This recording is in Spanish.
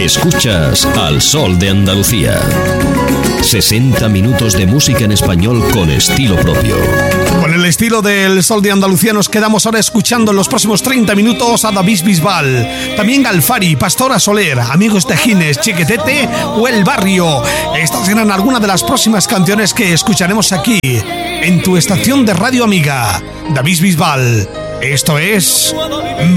Escuchas Al Sol de Andalucía. 60 minutos de música en español con estilo propio. Con el estilo del Sol de Andalucía nos quedamos ahora escuchando en los próximos 30 minutos a David Bisbal, también Alfari, Pastora Soler, Amigos de Gines, Chiquetete o El Barrio. Estas serán algunas de las próximas canciones que escucharemos aquí, en tu estación de radio amiga. David Bisbal. Esto es